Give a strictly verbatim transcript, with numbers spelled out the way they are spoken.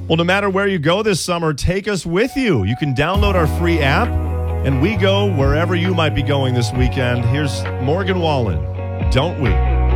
Well, no matter where you go this summer, take us with you. You can download our free app, and we go wherever you might be going this weekend. Here's Morgan Wallen. Don't we?